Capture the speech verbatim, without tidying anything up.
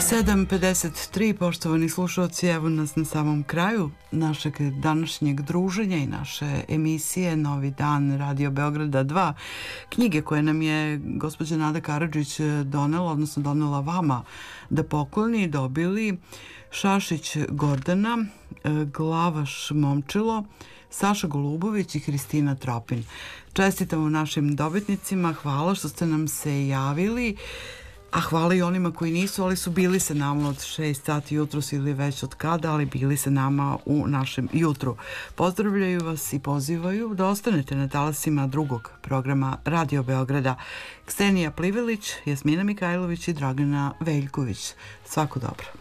sedam pedeset tri, poštovani slušalci, evo nas na samom kraju našeg današnjeg druženja i naše emisije Novi dan Radio Beograda dva. Knjige koje nam je gospođa Nada Karadžić donela, odnosno donela vama da pokloni, dobili Šašić Gordana, Glavaš Momčilo, Saša Golubović i Hristina Tropin. Čestitamo našim dobitnicima, hvala što ste nam se javili. A hvala i onima koji nisu, ali su bili sa nama od šest sati jutros ili već od kada, ali bili sa nama u našem jutru. Pozdravljaju vas i pozivaju da ostanete na talasima drugog programa Radio Beograda. Ksenija Plivelić, Jasmina Mikajlović i Dragana Veljković. Svako dobro.